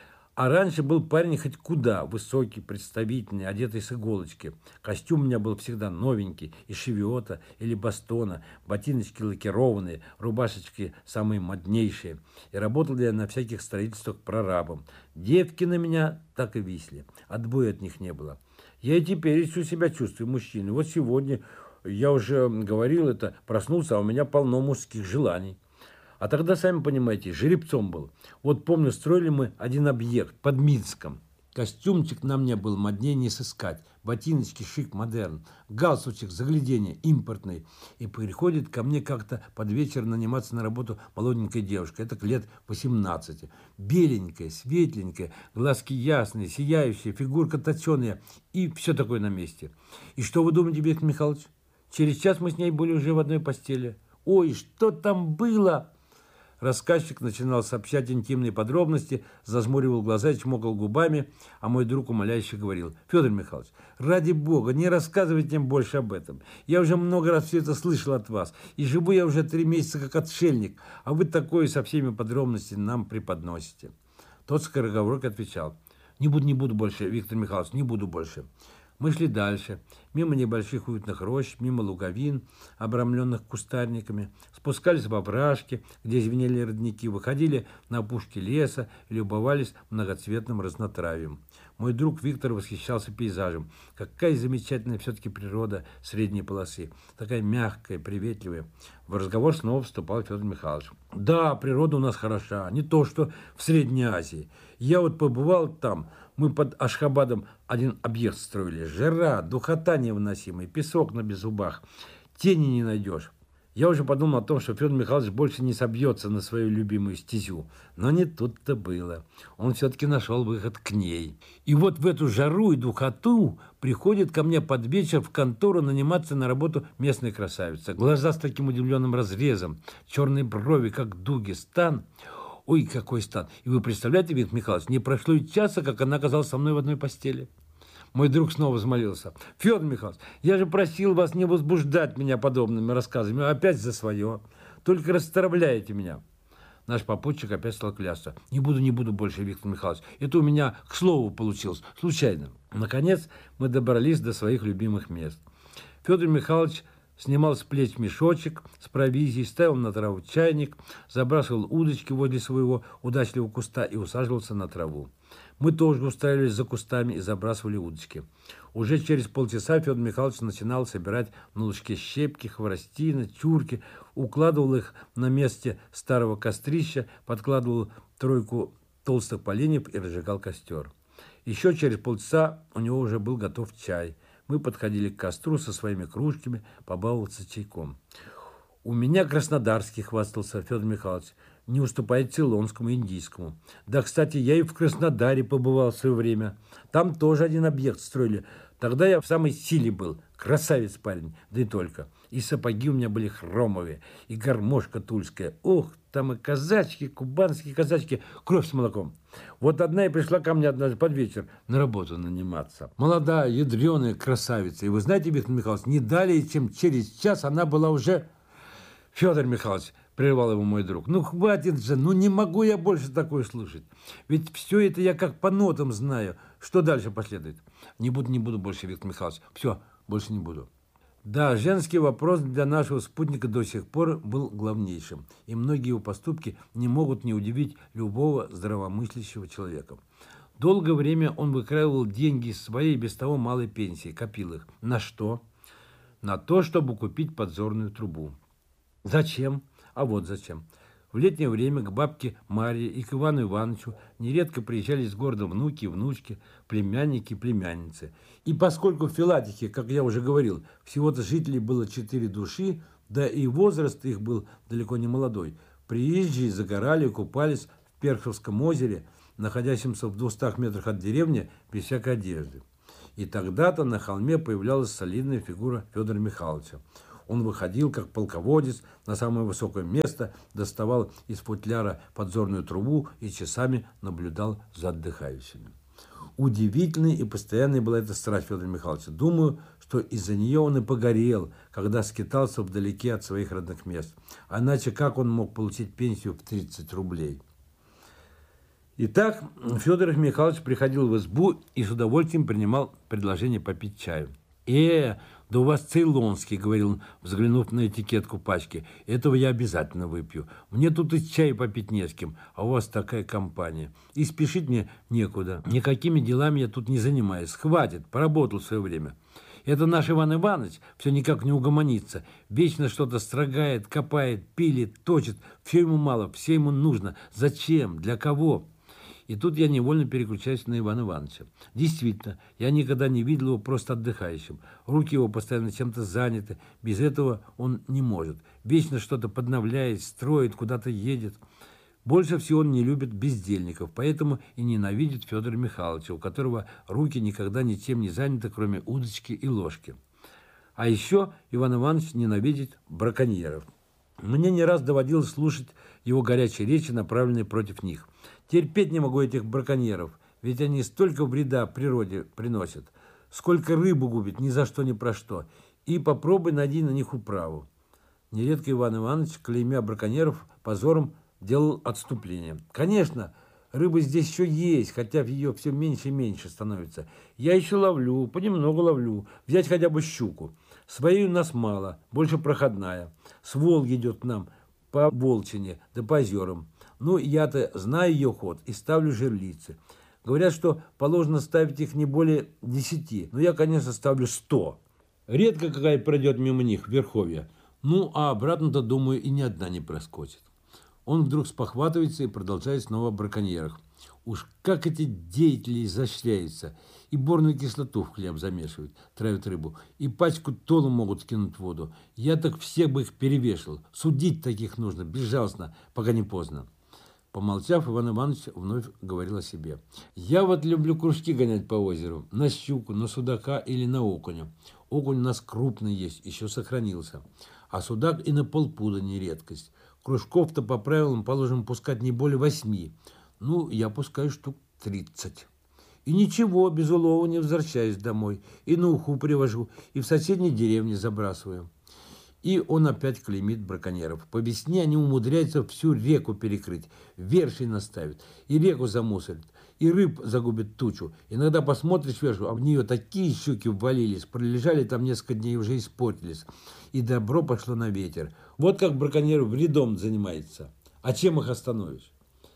А раньше был парень хоть куда, высокий, представительный, одетый с иголочки. Костюм у меня был всегда новенький, из шевиота или бастона, ботиночки лакированные, рубашечки самые моднейшие. И работал я на всяких строительствах прорабом. Девки на меня так и висли, отбоя от них не было. Я и теперь еще себя чувствую мужчиной. Вот сегодня, я уже говорил это, проснулся, а у меня полно мужских желаний. А тогда, сами понимаете, жеребцом был. Вот помню, строили мы один объект под Минском. Костюмчик на мне был моднее не сыскать. Ботиночки шик модерн. Галстучек загляденье импортный. И приходит ко мне как-то под вечер наниматься на работу молоденькая девушка. Это лет 18. Беленькая, светленькая, глазки ясные, сияющие, фигурка точеная. И все такое на месте. И что вы думаете, Виктор Михайлович? Через час мы с ней были уже в одной постели. Ой, что там было? Рассказчик начинал сообщать интимные подробности, зажмуривал глаза и чмокал губами, а мой друг умоляюще говорил: «Федор Михайлович, ради бога, не рассказывайте им больше об этом. Я уже много раз все это слышал от вас, и живу я уже 3 месяца как отшельник, а вы такое со всеми подробностями нам преподносите». Тот скороговоркой отвечал: не буду больше, Виктор Михайлович, не буду больше». Мы шли дальше, мимо небольших уютных рощ, мимо луговин, обрамленных кустарниками, спускались в овражки, где звенели родники, выходили на опушки леса и любовались многоцветным разнотравием. Мой друг Виктор восхищался пейзажем. Какая замечательная все-таки природа средней полосы, такая мягкая, приветливая. В разговор снова вступал Федор Михайлович. «Да, природа у нас хороша, не то что в Средней Азии. Я вот побывал там, мы под Ашхабадом один объект строили. Жара, духота невыносимая, песок на беззубах, тени не найдешь». Я уже подумал о том, что Федор Михайлович больше не собьется на свою любимую стезю. Но не тут-то было. Он все-таки нашел выход к ней. И вот в эту жару и духоту приходит ко мне под вечер в контору наниматься на работу местная красавица. Глаза с таким удивленным разрезом, черные брови, как дуги, стан. Ой, какой стан! И вы представляете, Виктор Михайлович, не прошло и часа, как она оказалась со мной в одной постели. Мой друг снова взмолился: «Федор Михайлович, я же просил вас не возбуждать меня подобными рассказами, опять за свое. Только расстравляете меня». Наш попутчик опять стал клясться: Не буду больше, Виктор Михайлович. Это у меня к слову получилось, случайно». Наконец мы добрались до своих любимых мест. Федор Михайлович снимал с плеч мешочек с провизией, ставил на траву чайник, забрасывал удочки возле своего удачливого куста и усаживался на траву. Мы тоже устраивались за кустами и забрасывали удочки. Уже через полчаса Федор Михайлович начинал собирать на лужке щепки, хворостины, чурки, укладывал их на месте старого кострища, подкладывал 3 толстых поленьев и разжигал костер. Еще через полчаса у него уже был готов чай. Мы подходили к костру со своими кружками, побаловаться чайком. «У меня краснодарский», — хвастался Федор Михайлович, «не уступает цейлонскому, индийскому. Да, кстати, я и в Краснодаре побывал в свое время. Там тоже один объект строили. Тогда я в самой силе был. Красавец парень, да и только. И сапоги у меня были хромовые, и гармошка тульская. Ох, там и казачки, кубанские казачки, кровь с молоком. Вот одна и пришла ко мне однажды под вечер на работу наниматься. Молодая, ядреная красавица. И вы знаете, Виктор Михайлович, не далее, чем через час она была уже... «Федор Михайлович», — прервал его мой друг, «ну хватит же, ну не могу я больше такое слушать. Ведь все это я как по нотам знаю. Что дальше последует?» Не буду больше, Виктор Михайлович. Все, больше не буду». Да, женский вопрос для нашего спутника до сих пор был главнейшим, и многие его поступки не могут не удивить любого здравомыслящего человека. Долгое время он выкраивал деньги из своей без того малой пенсии, копил их. На что? На то, чтобы купить подзорную трубу. Зачем? А вот зачем. В летнее время к бабке Марье и к Ивану Ивановичу нередко приезжали из города внуки и внучки, племянники и племянницы. И поскольку в Филатихе, как я уже говорил, всего-то жителей было 4 души, да и возраст их был далеко не молодой, приезжие загорали и купались в Перховском озере, находящемся в 200 метрах от деревни, без всякой одежды. И тогда-то на холме появлялась солидная фигура Федора Михайловича. Он выходил, как полководец, на самое высокое место, доставал из футляра подзорную трубу и часами наблюдал за отдыхающими. Удивительной и постоянной была эта страсть Федора Михайловича. Думаю, что из-за нее он и погорел, когда скитался вдалеке от своих родных мест. А иначе как он мог получить пенсию в 30 рублей? Итак, Федор Михайлович приходил в избу и с удовольствием принимал предложение попить чаю. Да у вас цейлонский, говорил он, взглянув на этикетку пачки. Этого я обязательно выпью. Мне тут и чай попить не с кем, а у вас такая компания. И спешить мне некуда. Никакими делами я тут не занимаюсь. Хватит, поработал в свое время. Это наш Иван Иванович все никак не угомонится. Вечно что-то строгает, копает, пилит, точит. Все ему мало, все ему нужно. Зачем? Для кого? И тут я невольно переключаюсь на Ивана Ивановича. Действительно, я никогда не видел его просто отдыхающим. Руки его постоянно чем-то заняты. Без этого он не может. Вечно что-то подновляет, строит, куда-то едет. Больше всего он не любит бездельников, поэтому и ненавидит Федора Михайловича, у которого руки никогда ничем не заняты, кроме удочки и ложки. А еще Иван Иванович ненавидит браконьеров. Мне не раз доводилось слушать его горячие речи, направленные против них. Терпеть не могу этих браконьеров, ведь они столько вреда природе приносят, сколько рыбу губят ни за что ни про что, и попробуй найди на них управу. Нередко Иван Иванович, клеймя браконьеров, позором делал отступление. Конечно, рыба здесь еще есть, хотя ее все меньше и меньше становится. Я еще ловлю, понемногу ловлю, взять хотя бы щуку. Своей у нас мало, больше проходная. С Волги идет к нам по Волчине, да по озерам. Ну, я-то знаю ее ход и ставлю жерлицы. Говорят, что положено ставить их не более 10, но я, конечно, ставлю 100. Редко какая пройдет мимо них в верховье. Ну, а обратно-то, думаю, и ни одна не проскочит. Он вдруг спохватывается и продолжает снова о браконьерах. Уж как эти деятели изощряются. И борную кислоту в хлеб замешивают, травят рыбу. И пачку толу могут скинуть в воду. Я так всех бы их перевешал. Судить таких нужно, безжалостно, пока не поздно. Помолчав, Иван Иванович вновь говорил о себе. Я вот люблю кружки гонять по озеру. На щуку, на судака или на окуня. Окунь у нас крупный есть, еще сохранился. А судак и на полпуда не редкость. Кружков-то по правилам положено пускать не более 8. Ну, я пускаю штук 30. И ничего, без улова не возвращаюсь домой. И на уху привожу, и в соседней деревне забрасываю. И он опять клеймит браконьеров. По весне они умудряются всю реку перекрыть, верши наставят, и реку замусорят, и рыб загубят тучу. Иногда посмотришь вершу, а в нее такие щуки ввалились, пролежали там несколько дней, уже испортились. И добро пошло на ветер. Вот как браконьер вредом занимается. А чем их остановишь?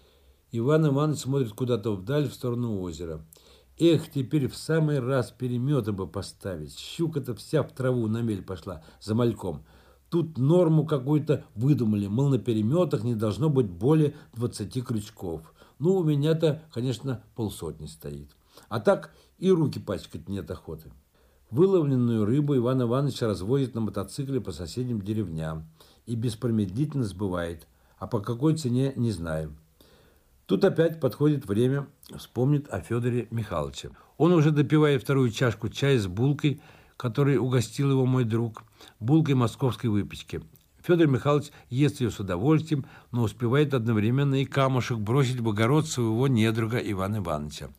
Иван Иванович смотрит куда-то вдаль, в сторону озера. Эх, теперь в самый раз переметы бы поставить. Щука-то вся в траву на мель пошла за мальком. Тут норму какую-то выдумали, мол, на переметах не должно быть более 20 крючков. Ну, у меня-то, конечно, 50 стоит. А так и руки пачкать нет охоты. Выловленную рыбу Иван Иванович развозит на мотоцикле по соседним деревням и беспромедлительно сбывает, а по какой цене не знаем. Тут опять подходит время вспомнить о Федоре Михайловиче. Он уже допивает вторую чашку чая с булкой, которой угостил его мой друг, булкой московской выпечки. Федор Михайлович ест ее с удовольствием, но успевает одновременно и камушек бросить в огород своего недруга Ивана Ивановича.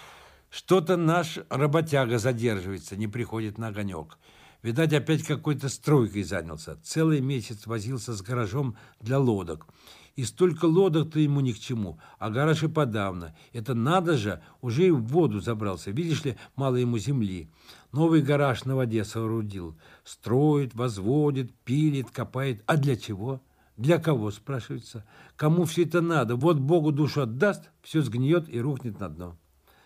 Что-то наш работяга задерживается, не приходит на огонек. Видать, опять какой-то стройкой занялся. Целый месяц возился с гаражом для лодок. И столько лодок-то ему ни к чему, а гараж и подавно. Это надо же, уже и в воду забрался. Видишь ли, мало ему земли. Новый гараж на воде соорудил. Строит, возводит, пилит, копает. А для чего? Для кого, спрашивается? Кому все это надо? Вот Богу душу отдаст, все сгниет и рухнет на дно.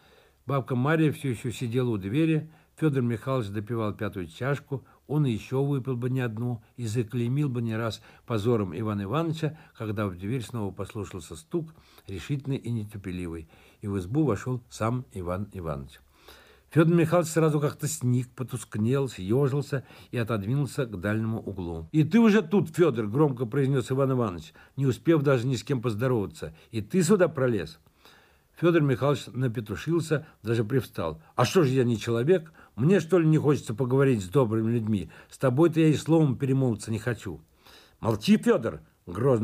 Бабка Марья все еще сидела у двери. Федор Михайлович допивал 5-ю чашку. Он и еще выпил бы не одну и заклеймил бы не раз позором Ивана Ивановича, когда в дверь снова послышался стук, решительный и нетерпеливый, и в избу вошел сам Иван Иванович. Федор Михайлович сразу как-то сник, потускнел, съежился и отодвинулся к дальнему углу. «И ты уже тут, Федор!» — громко произнес Иван Иванович, не успев даже ни с кем поздороваться. «И ты сюда пролез?» Федор Михайлович напетушился, даже привстал. «А что же я не человек? Мне, что ли, не хочется поговорить с добрыми людьми? С тобой-то я и словом перемолвиться не хочу». «Молчи, Федор!» — грозно